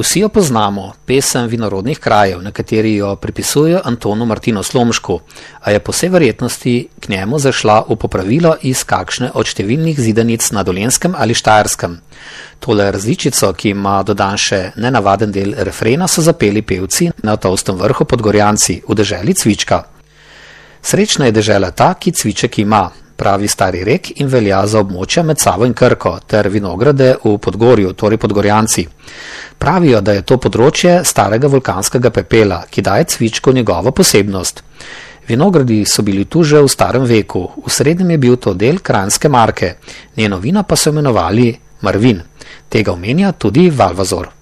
Vsi jo poznamo, pesem vinorodnih krajev, na kateri jo pripisujejo Antonu Martinu Slomšku, a je po vsej verjetnosti k njemu zašla v popravilo iz kakšne od številnih zidanic na Dolenjskem ali Štajerskem. Tole različico, ki ima dodan še nenavaden del refrena, so zapeli pevci na Tolstem vrhu pod Gorjanci v deželi cvička. Srečna je dežela ta, ki cviček ima, pravi stari rek in velja za območja med Savo in Krko ter vinograde v Podgorju, torej pod Gorjanci. Pravijo, da je to področje starega vulkanskega pepela, ki daje cvičku njegovo posebnost. Vinogradi so bili tu že v starem veku, v srednjem je bil to del kranjske marke, njeno vino pa so imenovali Marvin. Tega omenja tudi Valvazor.